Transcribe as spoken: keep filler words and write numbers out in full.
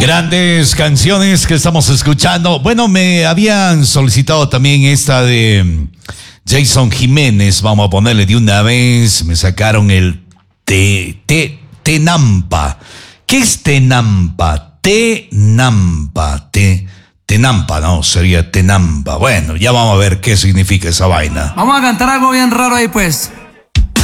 Grandes canciones que estamos escuchando. Bueno, me habían solicitado también esta de Jason Jiménez. Vamos a ponerle de una vez. Me sacaron el te, te, Tenampa. ¿Qué es Tenampa? Tenampa. Te, Tenampa, no, sería Tenampa. Bueno, ya vamos a ver qué significa esa vaina. Vamos a cantar algo bien raro ahí, pues.